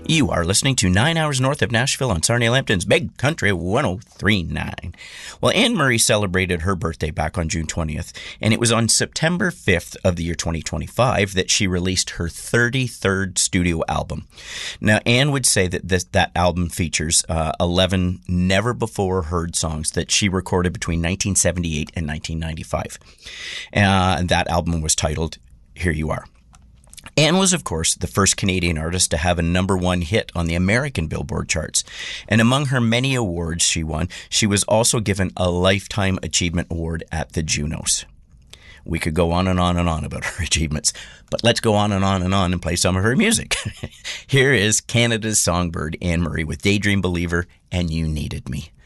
You are listening to 9 Hours North of Nashville on Sarnia Lambton's Big Country 103.9. Well, Anne Murray celebrated her birthday back on June 20th, and it was on September 5th of the year 2025 that she released her 33rd studio album. Now, Anne would say that that album features 11 never-before-heard songs that she recorded between 1978 and 1995. And that album was titled Here You Are. Anne was, of course, the first Canadian artist to have a #1 hit on the American Billboard charts. And among her many awards she won, she was also given a Lifetime Achievement Award at the Junos. We could go on and on and on about her achievements, but let's go on and play some of her music. Here is Canada's songbird, Anne Murray, with Daydream Believer and You Needed Me.